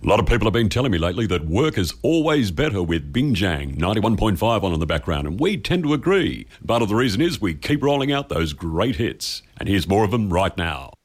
A lot of people have been telling me lately that work is always better with Bing Jang 91.5 on in the background, and we tend to agree. Part of the reason is we keep rolling out those great hits, and here's more of them right now.